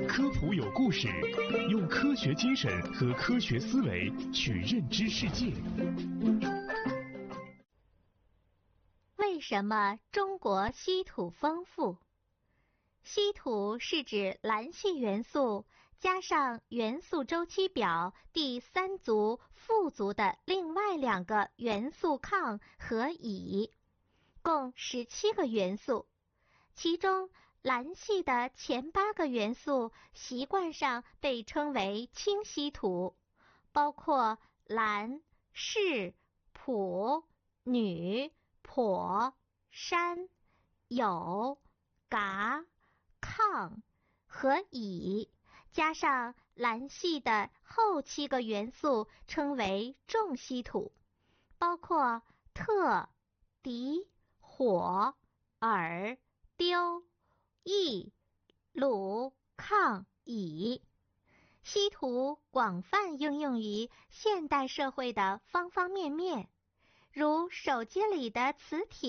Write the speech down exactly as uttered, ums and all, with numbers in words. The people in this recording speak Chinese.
科普有故事，用科学精神和科学思维去认知世界。 为什么中国稀土丰富？稀土是指镧系元素加上元素周期表第三族副族的另外两个元素抗和乙，共十七个元素，其中镧系的前八个元素习惯上被称为轻稀土，包括镧、铯、钋、钕、钋、铧、铀、镉、抗和乙，加上镧系的后七个元素称为重稀土，包括特、敌、火、铷、氘、铱、鲁、抗、乙。稀土广泛应用于现代社会的方方面面，如手机里的磁铁